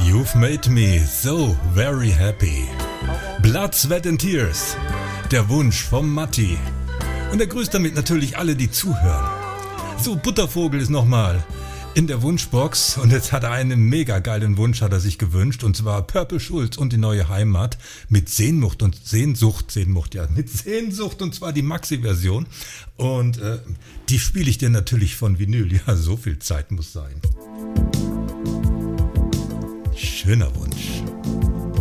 You've made me so very happy. Blood, Sweat and Tears. Der Wunsch vom Matti. Und er grüßt damit natürlich alle, die zuhören. So, Buttervogel ist nochmal in der Wunschbox. Und jetzt hat er einen mega geilen Wunsch, hat er sich gewünscht. Und zwar Purple Schulz und die neue Heimat mit Sehnsucht und mit Sehnsucht, und zwar die Maxi-Version. Und die spiele ich dir natürlich von Vinyl. Ja, so viel Zeit muss sein. Schöner Wunsch.